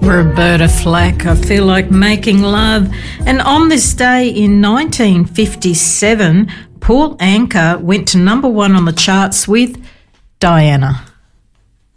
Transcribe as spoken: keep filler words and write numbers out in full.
Roberta Flack, I Feel Like Making Love. And on this day in nineteen fifty-seven, Paul Anka went to number one on the charts with Diana.